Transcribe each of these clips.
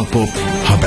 Kral Pop Haber.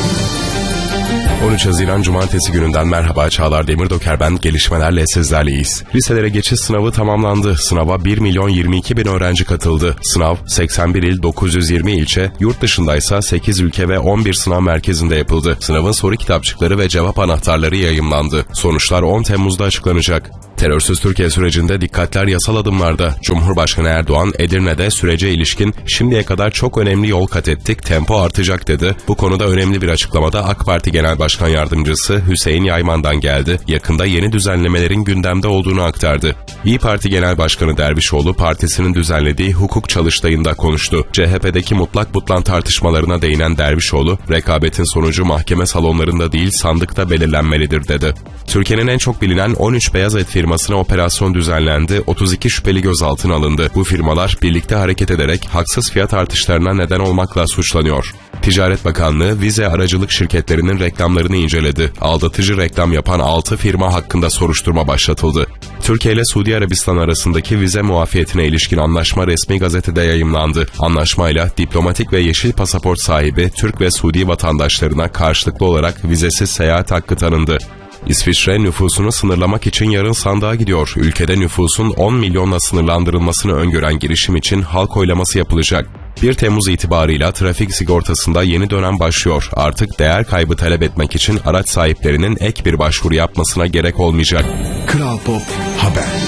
13 Haziran Cumartesi gününden merhaba, Çağlar Demirdoker ben, gelişmelerle sizlerleyiz. Liselere geçiş sınavı tamamlandı. Sınava 1.022.000 öğrenci katıldı. Sınav 81 il, 920 ilçe, yurt dışındaysa 8 ülke ve 11 sınav merkezinde yapıldı. Sınavın soru kitapçıkları ve cevap anahtarları yayımlandı. Sonuçlar 10 Temmuz'da açıklanacak. Terörsüz Türkiye sürecinde dikkatler yasal adımlarda. Cumhurbaşkanı Erdoğan, Edirne'de sürece ilişkin "Şimdiye kadar çok önemli yol kat ettik, tempo artacak" dedi. Bu konuda önemli bir açıklamada AK Parti Genel Başkan Yardımcısı Hüseyin Yayman'dan geldi. Yakında yeni düzenlemelerin gündemde olduğunu aktardı. İYİ Parti Genel Başkanı Dervişoğlu, partisinin düzenlediği hukuk çalıştayında konuştu. CHP'deki mutlak butlan tartışmalarına değinen Dervişoğlu, rekabetin sonucu mahkeme salonlarında değil sandıkta belirlenmelidir dedi. Türkiye'nin en çok bilinen 13 beyaz et firmasına operasyon düzenlendi, 32 şüpheli gözaltına alındı. Bu firmalar birlikte hareket ederek haksız fiyat artışlarına neden olmakla suçlanıyor. Ticaret Bakanlığı vize aracılık şirketlerinin reklamlarını inceledi. Aldatıcı reklam yapan 6 firma hakkında soruşturma başlatıldı. Türkiye ile Suudi Arabistan arasındaki vize muafiyetine ilişkin anlaşma resmi gazetede yayımlandı. Anlaşmayla diplomatik ve yeşil pasaport sahibi Türk ve Suudi vatandaşlarına karşılıklı olarak vizesiz seyahat hakkı tanındı. İsviçre nüfusunu sınırlamak için yarın sandığa gidiyor. Ülkede nüfusun 10 milyonla sınırlandırılmasını öngören girişim için halk oylaması yapılacak. 1 Temmuz itibarıyla trafik sigortasında yeni dönem başlıyor. Artık değer kaybı talep etmek için araç sahiplerinin ek bir başvuru yapmasına gerek olmayacak. Kral Pop Haber.